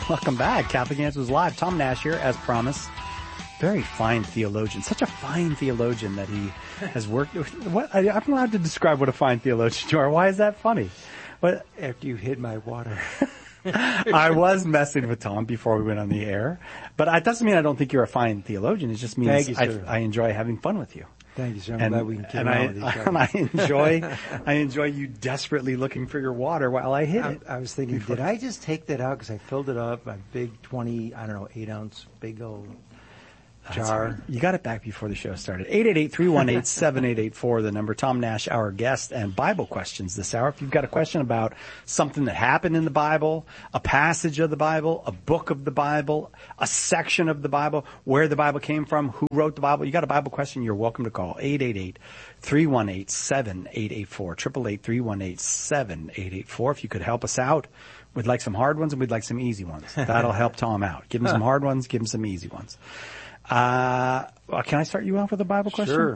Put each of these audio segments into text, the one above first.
Welcome back. Catholic Answers Live. Tom Nash here, as promised. Very fine theologian. Such a fine theologian that he has worked with. I'm allowed to describe what a fine theologian you are. Why is that funny? But after you hid my water. I was messing with Tom before we went on the air. But it doesn't mean I don't think you're a fine theologian. It just means I enjoy having fun with you. Thank you, sir. I'm glad we can get on with each other. And I enjoy you desperately looking for your water while I hit it. I was thinking, did I just take that out because I filled it up, a big 8-ounce, big old jar. Right. You got it back before the show started. 888-318-7884, the number. Tom Nash, our guest, and Bible questions this hour. If you've got a question about something that happened in the Bible, a passage of the Bible, a book of the Bible, a section of the Bible, where the Bible came from, who wrote the Bible, you got a Bible question, you're welcome to call 888-318-7884, 888-318-7884. If you could help us out, we'd like some hard ones and we'd like some easy ones. That'll help Tom out. Give him some hard ones, give him some easy ones. Can I start you off with a Bible question? Sure.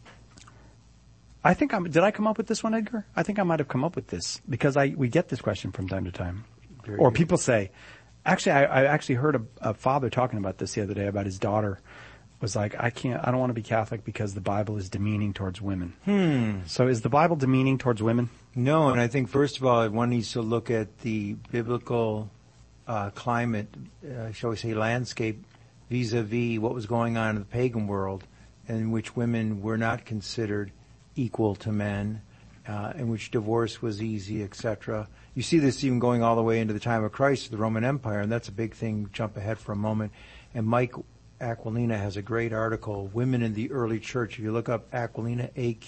Did I come up with this one, Edgar? I think I might have come up with this because we get this question from time to time. Very or good. People say, actually, I actually heard a father talking about this the other day about his daughter was like, I don't want to be Catholic because the Bible is demeaning towards women. So is the Bible demeaning towards women? No, and I think first of all, one needs to look at the biblical climate, shall we say landscape, vis-a-vis what was going on in the pagan world, in which women were not considered equal to men, in which divorce was easy, etc. You see this even going all the way into the time of Christ, the Roman Empire, and that's a big thing. Jump ahead for a moment. And Mike Aquilina has a great article, Women in the Early Church. If you look up Aquilina,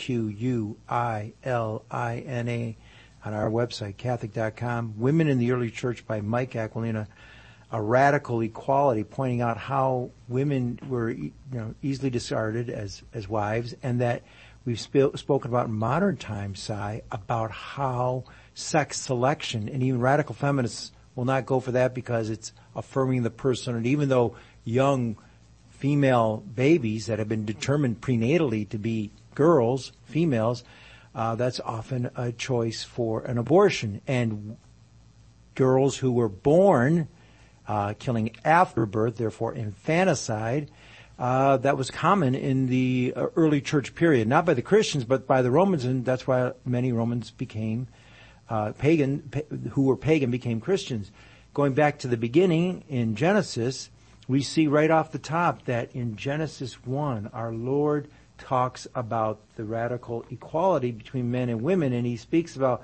Aquilina, on our website, Catholic.com, Women in the Early Church by Mike Aquilina, a radical equality, pointing out how women were easily discarded as wives, and that we've spoken about in modern times, Si, about how sex selection, and even radical feminists will not go for that because it's affirming the person, and even though young female babies that have been determined prenatally to be girls, females, that's often a choice for an abortion. And girls who were born killing after birth, therefore infanticide, that was common in the early church period, not by the Christians, but by the Romans, and that's why many Romans became who were pagan became Christians. Going back to the beginning in Genesis, we see right off the top that in Genesis 1, our Lord talks about the radical equality between men and women, and he speaks about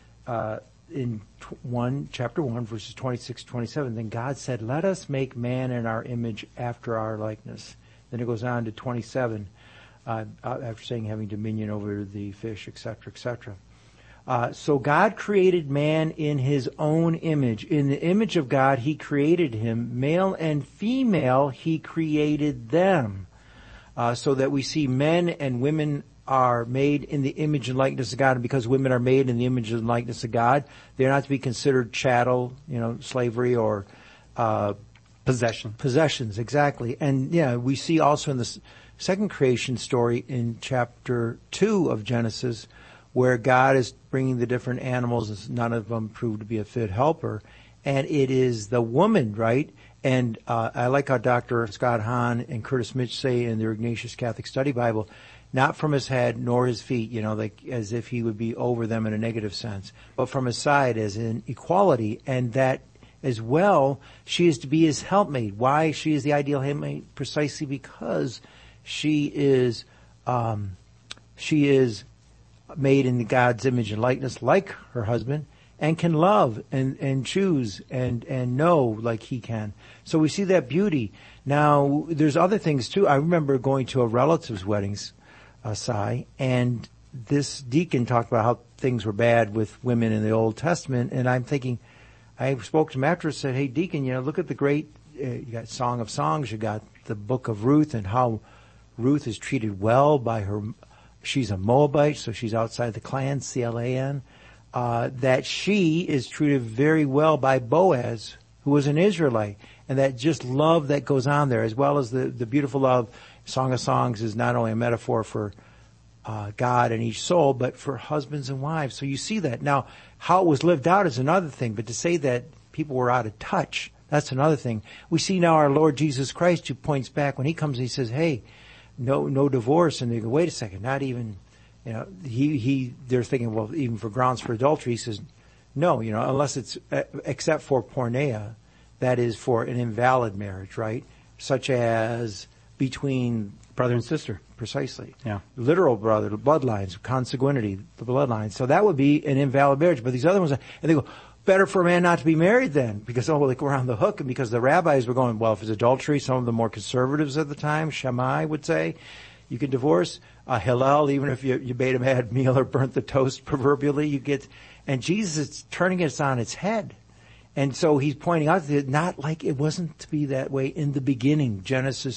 in chapter 1, verses 26 to 27, then God said, let us make man in our image after our likeness. Then it goes on to 27, after saying having dominion over the fish, etc., etc. So God created man in his own image. In the image of God, he created him. Male and female, he created them. So that we see men and women are made in the image and likeness of God, and because women are made in the image and likeness of God, they're not to be considered chattel, slavery or possessions, exactly. And we see also in the second creation story in chapter 2 of Genesis, where God is bringing the different animals, and none of them proved to be a fit helper, and it is the woman, right? And I like how Dr. Scott Hahn and Curtis Mitch say in their Ignatius Catholic Study Bible, not from his head nor his feet, like as if he would be over them in a negative sense, but from his side as in equality, and that as well, she is to be his helpmate. Why she is the ideal helpmate? Precisely because she is made in God's image and likeness like her husband, and can love and choose and know like he can. So we see that beauty. Now, there's other things too. I remember going to a relative's weddings, Si, and this deacon talked about how things were bad with women in the Old Testament, and I'm thinking, I spoke to him after and said, hey, deacon, look at the great, you got Song of Songs, you got the book of Ruth, and how Ruth is treated well by her. She's a Moabite, so she's outside the clan, C-L-A-N, that she is treated very well by Boaz, who was an Israelite, and that just love that goes on there, as well as the beautiful love. Song of Songs is not only a metaphor for God and each soul, but for husbands and wives. So you see that. Now, how it was lived out is another thing, but to say that people were out of touch, That's another thing. We see now our Lord Jesus Christ, who points back when he comes, he says, hey, no divorce. And they go, wait a second, not even, they're thinking, well, even for grounds for adultery. He says, no, unless it's, except for porneia, that is for an invalid marriage, right? Such as between brother and sister. Precisely. Yeah. Literal brother, the bloodlines, consanguinity, the bloodlines. So that would be an invalid marriage. But these other ones, and they go, better for a man not to be married then, because we're on the hook, and because the rabbis were going, well, if it's adultery, some of the more conservatives at the time, Shammai would say, you can divorce. Hillel, even if you made a bad meal or burnt the toast proverbially, and Jesus is turning it on its head. And so he's pointing out that not like it wasn't to be that way in the beginning. Genesis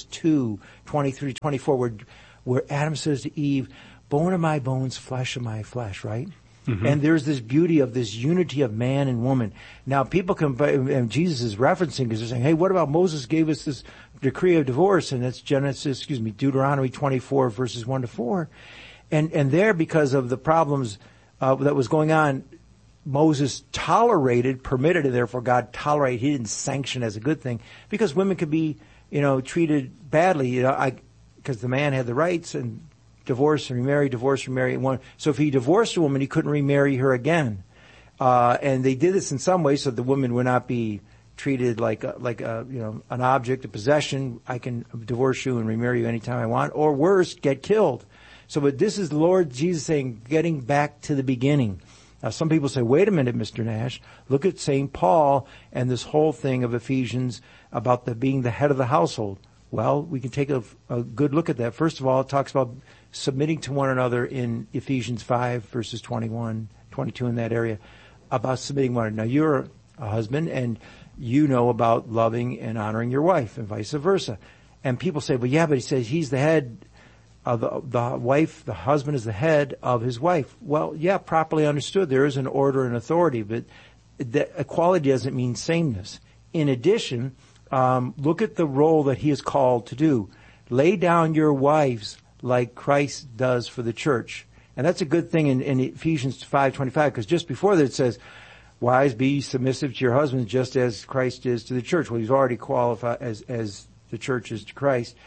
2:23-24, where Adam says to Eve, bone of my bones, flesh of my flesh, right? Mm-hmm. And there's this beauty of this unity of man and woman. Now people and Jesus is referencing, because they're saying, hey, what about Moses gave us this decree of divorce? And that's Deuteronomy 24 verses 1-4. And there, because of the problems that was going on, Moses permitted, and therefore God tolerated. He didn't sanction as a good thing, because women could be, treated badly, because the man had the rights, and divorce and remarry. So if he divorced a woman, he couldn't remarry her again. And they did this in some way so the woman would not be treated like an object, a possession. I can divorce you and remarry you anytime I want, or worse, get killed. So, but this is Lord Jesus saying, getting back to the beginning. Now, some people say, wait a minute, Mr. Nash, look at St. Paul and this whole thing of Ephesians about being the head of the household. Well, we can take a good look at that. First of all, it talks about submitting to one another in Ephesians 5, verses 21, 22 in that area, about submitting one another. Now, you're a husband, and you know about loving and honoring your wife, and vice versa. And people say, well, yeah, but he says he's the head of the wife, the husband is the head of his wife. Well, yeah, properly understood, there is an order and authority, but equality doesn't mean sameness. In addition, look at the role that he is called to do. Lay down your wives like Christ does for the church. And that's a good thing in Ephesians 5:25, because just before that it says, wives, be submissive to your husbands just as Christ is to the church. Well, he's already qualified as the church is to Christ.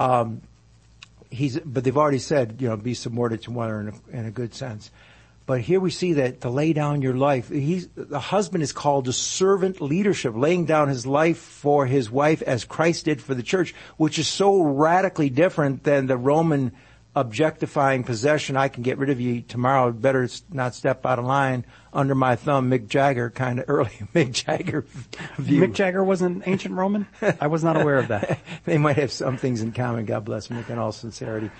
But they've already said, be subordinate to one another in a good sense. But here we see that to lay down your life, the husband is called to servant leadership, laying down his life for his wife as Christ did for the church, which is so radically different than the Roman objectifying possession. I can get rid of you tomorrow. Better not step out of line, under my thumb. Mick Jagger, kind of early Mick Jagger view. Mick Jagger wasn't ancient Roman? I was not aware of that. They might have some things in common. God bless Mick in all sincerity.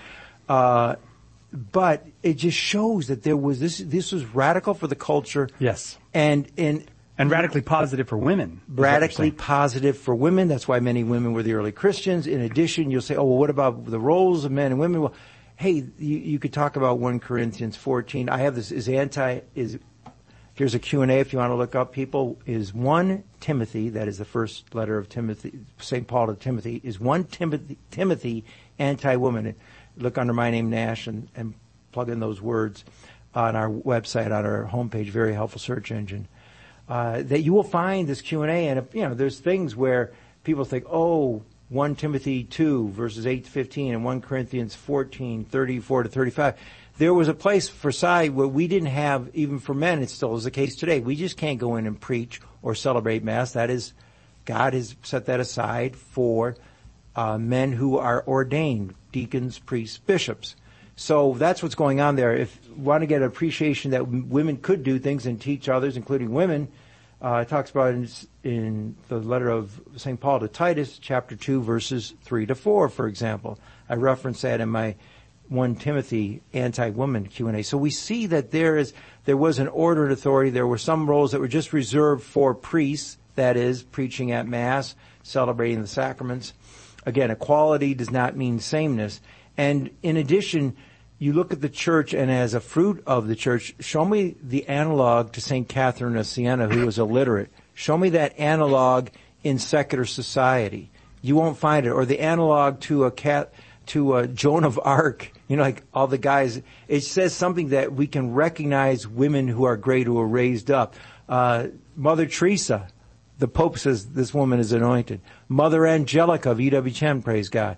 But it just shows that there was this was radical for the culture. Yes. And radically positive for women. Radically positive for women. That's why many women were the early Christians. In addition, you'll say, oh, well, what about the roles of men and women? Well, hey, you could talk about 1 Corinthians 14. I have this, here's a Q&A if you want to look up, people, is 1 Timothy, that is the first letter of Timothy, St. Paul to Timothy, is 1 Timothy anti-woman. Look under my name, Nash, and plug in those words on our website, on our homepage, very helpful search engine. That you will find this Q&A, and there's things where people think, 1 Timothy 2 verses 8-15 and 1 Corinthians 14, 34-35. There was a place for side where we didn't have, even for men, it still is the case today. We just can't go in and preach or celebrate Mass. That is, God has set that aside for men who are ordained, deacons, priests, bishops. So that's what's going on there. If you want to get an appreciation that women could do things and teach others, including women, it talks about in the letter of St. Paul to Titus, chapter 2, verses 3-4, for example. I reference that in my 1 Timothy anti-woman Q&A. So we see that there was an order and authority. There were some roles that were just reserved for priests, that is, preaching at Mass, celebrating the sacraments. Again, equality does not mean sameness. And in addition, you look at the church, and as a fruit of the church, show me the analog to St. Catherine of Siena, who was illiterate. Show me that analog in secular society. You won't find it. Or the analog to Joan of Arc, like all the guys. It says something that we can recognize women who are great, who are raised up. Mother Teresa, The Pope says this woman is anointed. Mother Angelica of EWTN, praise God.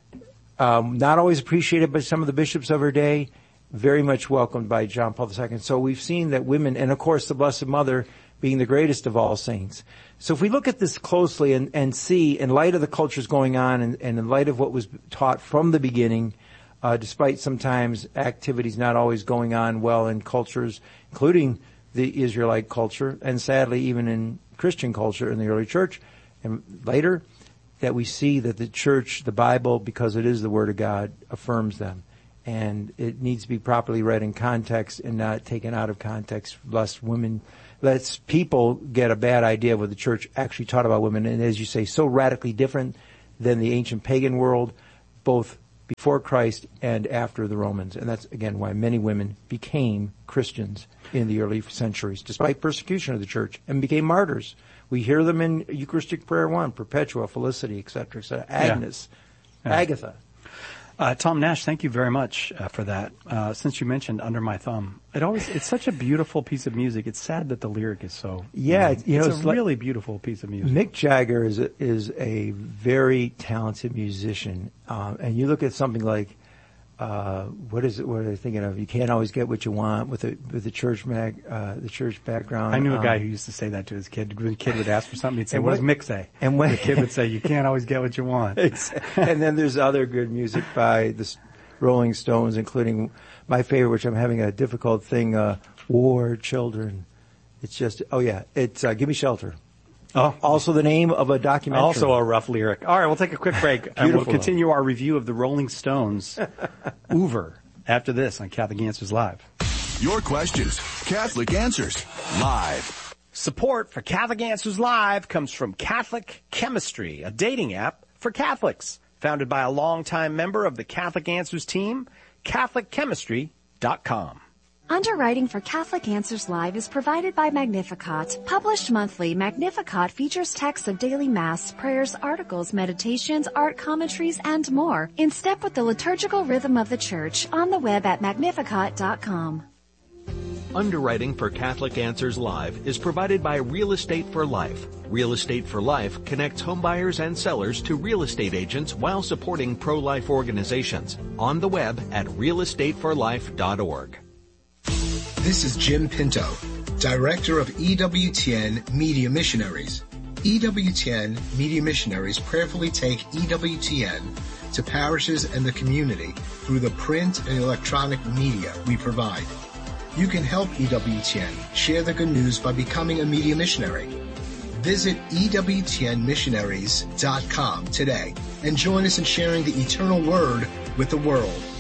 Not always appreciated by some of the bishops of her day, very much welcomed by John Paul II. So we've seen that women, and of course the Blessed Mother being the greatest of all saints. So if we look at this closely and see, in light of the cultures going on and in light of what was taught from the beginning, despite sometimes activities not always going on well in cultures, including the Israelite culture, and sadly even in Christian culture in the early church, and later, that we see that the church, the Bible, because it is the Word of God, affirms them. And it needs to be properly read in context and not taken out of context, lest people get a bad idea of what the church actually taught about women. And as you say, so radically different than the ancient pagan world, both before Christ and after the Romans. And that's, again, why many women became Christians in the early centuries, despite persecution of the church, and became martyrs. We hear them in Eucharistic Prayer 1, Perpetua, Felicity, etc., etc. Agnes, Agatha. Tom Nash, thank you very much for that. Since you mentioned Under My Thumb, it's such a beautiful piece of music. It's sad that the lyric is so. Yeah, it's a really beautiful piece of music. Mick Jagger is a very talented musician, and you look at something like what are they thinking of? You can't always get what you want with the church background. I knew a guy who used to say that to his kid. When the kid would ask for something, he'd say, "What does Mick say?" And the kid would say, "You can't always get what you want." And then there's other good music by the Rolling Stones, including my favorite, which I'm having a difficult thing, War Children. It's just, it's Give Me Shelter. Oh, also the name of a documentary. Also a rough lyric. All right, we'll take a quick break, and we'll continue our review of the Rolling Stones' Over after this on Catholic Answers Live. Your questions, Catholic Answers Live. Support for Catholic Answers Live comes from Catholic Chemistry, a dating app for Catholics, founded by a longtime member of the Catholic Answers team, CatholicChemistry.com. Underwriting for Catholic Answers Live is provided by Magnificat. Published monthly, Magnificat features texts of daily Mass, prayers, articles, meditations, art commentaries, and more, in step with the liturgical rhythm of the Church, on the web at Magnificat.com. Underwriting for Catholic Answers Live is provided by Real Estate for Life. Real Estate for Life connects homebuyers and sellers to real estate agents while supporting pro-life organizations. On the web at realestateforlife.org. This is Jim Pinto, Director of EWTN Media Missionaries. EWTN Media Missionaries prayerfully take EWTN to parishes and the community through the print and electronic media we provide. You can help EWTN share the good news by becoming a media missionary. Visit EWTNmissionaries.com today and join us in sharing the eternal word with the world.